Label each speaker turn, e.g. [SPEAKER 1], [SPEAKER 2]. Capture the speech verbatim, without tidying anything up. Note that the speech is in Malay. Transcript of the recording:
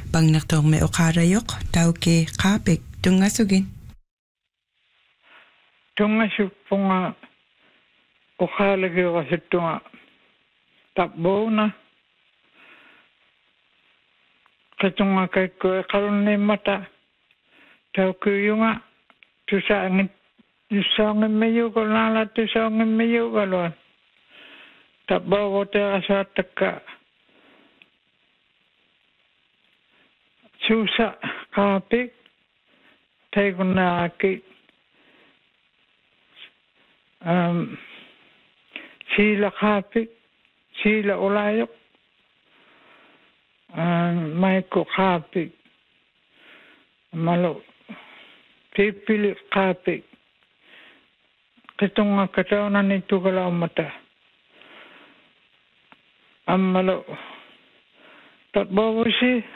[SPEAKER 1] Bangnartong me okarayok tau ke kapik tungasugin.
[SPEAKER 2] Tungasupunga okalagi kasitunga tapbona. Katunga kay ko karun ni mata tau kuyunga tusangin tusangin meyo ko nala tusangin meyo kalon tapbaw ko te asataka susa kapik tay ko na aki um sila kapik sila ulayok Um, may ko kapik malo pipili kapik kitong katawanan ito kalaw mata ang malo tatbawa si